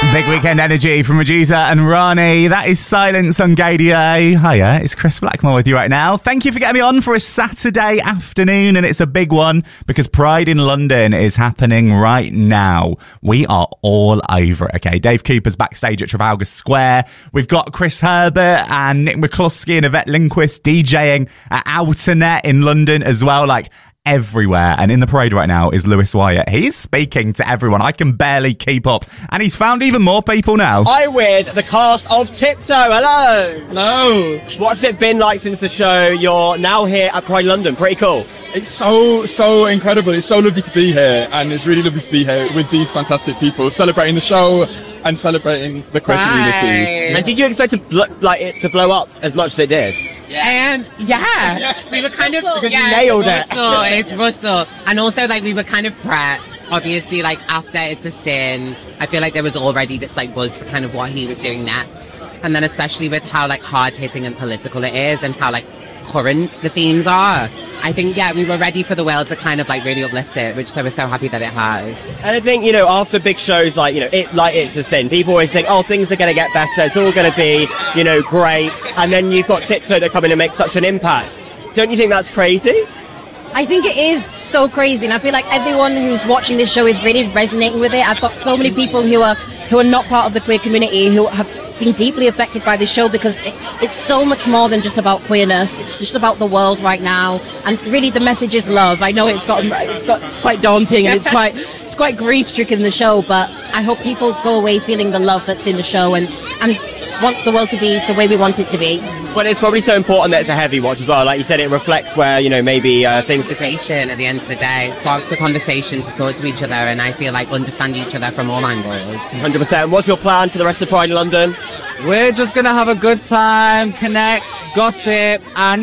Big weekend energy from Medusa and Rani. That is Silence on Gaydio. Hiya, it's Chris Blackmore with you right now. Thank you for getting me on for a Saturday afternoon, and it's a big one because Pride in London is happening right now. We are all over it, okay? Dave Cooper's backstage at Trafalgar Square. We've got Chris Herbert and Nick McCluskey and Yvette Lindquist DJing at Outernet in London as well. Like, everywhere. And in the parade right now is Lewis Wyatt. He's speaking to everyone. I can barely keep up. And he's found even more people now. I'm with the cast of Tiptoe. Hello. Hello. What's it been like since the show? You're now here at Pride London. Pretty cool. It's so incredible. It's so lovely to be here, and it's really lovely to be here with these fantastic people, celebrating the show and celebrating the queer community. And did you expect it to blow up as much as it did? And we were kind of because you nailed it. It's Russell, and also like we were kind of prepped. Obviously, like after It's a Sin, I feel like there was already this like buzz for kind of what he was doing next, and then especially with how like hard hitting and political it is, and how like current the themes are. I think, we were ready for the world to kind of like really uplift it, which I was so happy that it has. And I think, after big shows like, It's a Sin, people always think, oh, things are going to get better, it's all going to be, great. And then you've got Tiptoe that come in and make such an impact. Don't you think that's crazy? I think it is so crazy, and I feel like everyone who's watching this show is really resonating with it. I've got so many people who are not part of the queer community who have been deeply affected by this show because it's so much more than just about queerness. It's just about the world right now, and really the message is love. I know it's quite daunting and it's quite grief-stricken, the show, but I hope people go away feeling the love that's in the show and want the world to be the way we want it to be. But it's probably so important that it's a heavy watch as well. Like you said, it reflects where, maybe things... Conversation at the end of the day. It sparks the conversation to talk to each other, and I feel like understand each other from all angles. 100%. What's your plan for the rest of Pride in London? We're just going to have a good time, connect, gossip, and,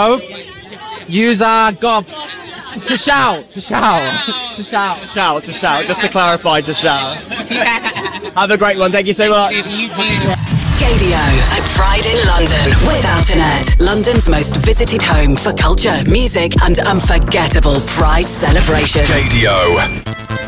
use our gobs to shout. Just to clarify, to shout. Have a great one. Thank you so much. You too. Gaydio at Pride in London with Outernet, London's most visited home for culture, music and unforgettable Pride celebrations. Gaydio.